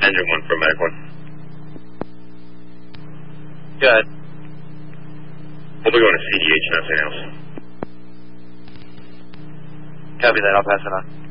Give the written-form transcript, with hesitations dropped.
Engine 1 for Medic 1. Good. We'll be going to CDH, nothing else. Copy that, I'll pass it on.